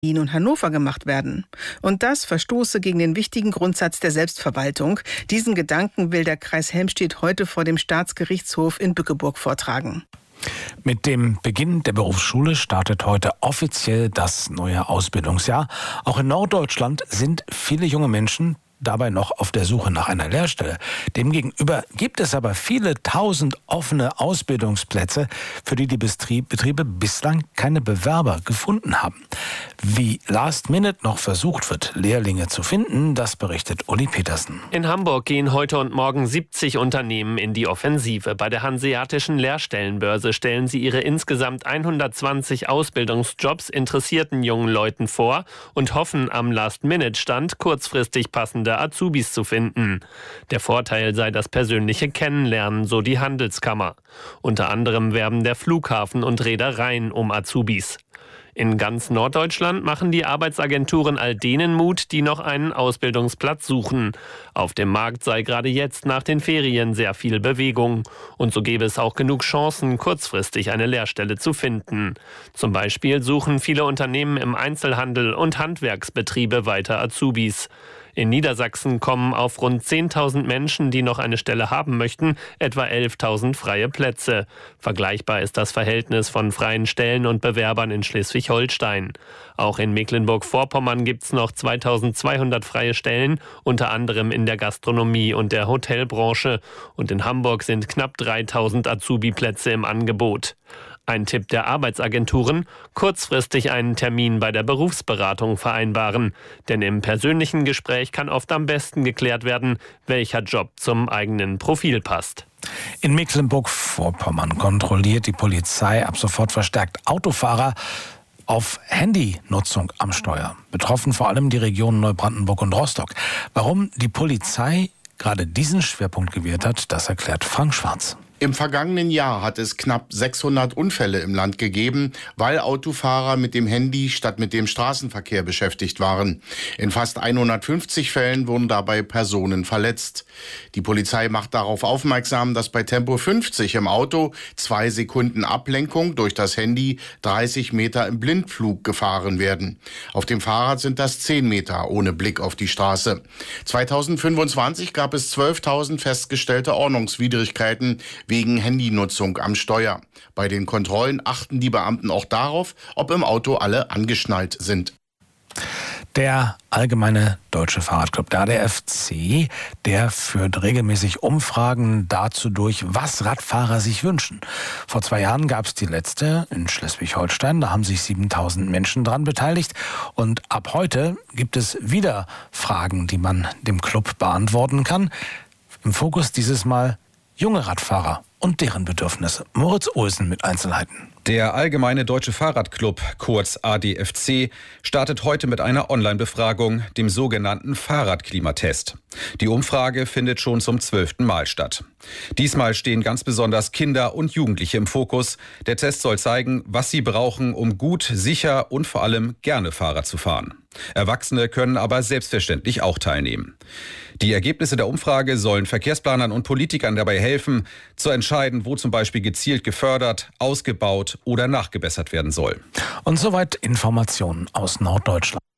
Berlin und Hannover gemacht werden. Und das verstoße gegen den wichtigen Grundsatz der Selbstverwaltung. Diesen Gedanken will der Kreis Helmstedt heute vor dem Staatsgerichtshof in Bückeburg vortragen. Mit dem Beginn der Berufsschule startet heute offiziell das neue Ausbildungsjahr. Auch in Norddeutschland sind viele junge Menschen dabei noch auf der Suche nach einer Lehrstelle. Demgegenüber gibt es aber viele tausend offene Ausbildungsplätze, für die Betriebe bislang keine Bewerber gefunden haben. Wie last minute noch versucht wird, Lehrlinge zu finden, das berichtet Uli Petersen. In Hamburg gehen heute und morgen 70 Unternehmen in die Offensive. Bei der Hanseatischen Lehrstellenbörse stellen sie ihre insgesamt 120 Ausbildungsjobs interessierten jungen Leuten vor und hoffen am Last-Minute-Stand kurzfristig passende Azubis zu finden. Der Vorteil sei das persönliche Kennenlernen, so die Handelskammer. Unter anderem werben der Flughafen und Reedereien um Azubis. In ganz Norddeutschland machen die Arbeitsagenturen all denen Mut, die noch einen Ausbildungsplatz suchen. Auf dem Markt sei gerade jetzt nach den Ferien sehr viel Bewegung. Und so gäbe es auch genug Chancen, kurzfristig eine Lehrstelle zu finden. Zum Beispiel suchen viele Unternehmen im Einzelhandel und Handwerksbetriebe weiter Azubis. In Niedersachsen kommen auf rund 10.000 Menschen, die noch eine Stelle haben möchten, etwa 11.000 freie Plätze. Vergleichbar ist das Verhältnis von freien Stellen und Bewerbern in Schleswig-Holstein. Auch in Mecklenburg-Vorpommern gibt es noch 2.200 freie Stellen, unter anderem in der Gastronomie und der Hotelbranche. Und in Hamburg sind knapp 3.000 Azubi-Plätze im Angebot. Ein Tipp der Arbeitsagenturen: kurzfristig einen Termin bei der Berufsberatung vereinbaren. Denn im persönlichen Gespräch kann oft am besten geklärt werden, welcher Job zum eigenen Profil passt. In Mecklenburg-Vorpommern kontrolliert die Polizei ab sofort verstärkt Autofahrer auf Handynutzung am Steuer. Betroffen vor allem die Regionen Neubrandenburg und Rostock. Warum die Polizei gerade diesen Schwerpunkt gewählt hat, das erklärt Frank Schwarz. Im vergangenen Jahr hat es knapp 600 Unfälle im Land gegeben, weil Autofahrer mit dem Handy statt mit dem Straßenverkehr beschäftigt waren. In fast 150 Fällen wurden dabei Personen verletzt. Die Polizei macht darauf aufmerksam, dass bei Tempo 50 im Auto 2 Sekunden Ablenkung durch das Handy 30 Meter im Blindflug gefahren werden. Auf dem Fahrrad sind das 10 Meter ohne Blick auf die Straße. 2025 gab es 12.000 festgestellte Ordnungswidrigkeiten wegen Handynutzung am Steuer. Bei den Kontrollen achten die Beamten auch darauf, ob im Auto alle angeschnallt sind. Der Allgemeine Deutsche Fahrradclub, der ADFC, der führt regelmäßig Umfragen dazu durch, was Radfahrer sich wünschen. Vor 2 Jahren gab es die letzte in Schleswig-Holstein. Da haben sich 7.000 Menschen dran beteiligt. Und ab heute gibt es wieder Fragen, die man dem Club beantworten kann. Im Fokus dieses Mal junge Radfahrer und deren Bedürfnisse. Moritz Olsen mit Einzelheiten. Der Allgemeine Deutsche Fahrradclub, kurz ADFC, startet heute mit einer Online-Befragung, dem sogenannten Fahrradklimatest. Die Umfrage findet schon zum 12. Mal statt. Diesmal stehen ganz besonders Kinder und Jugendliche im Fokus. Der Test soll zeigen, was sie brauchen, um gut, sicher und vor allem gerne Fahrrad zu fahren. Erwachsene können aber selbstverständlich auch teilnehmen. Die Ergebnisse der Umfrage sollen Verkehrsplanern und Politikern dabei helfen, zu entscheiden, wo zum Beispiel gezielt gefördert, ausgebaut oder nachgebessert werden soll. Und soweit Informationen aus Norddeutschland.